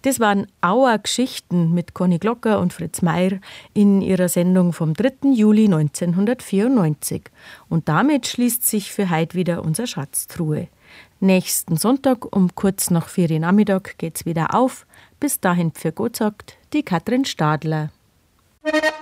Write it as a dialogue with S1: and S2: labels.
S1: Das waren Auer Geschichten mit Conny Glocker und Fritz Meier in ihrer Sendung vom 3. Juli 1994. Und damit schließt sich für heute wieder unsere Schatztruhe. Nächsten Sonntag um kurz nach 4 Uhr Nachmittag geht's wieder auf. Bis dahin für Gott sagt die Katrin Stadler.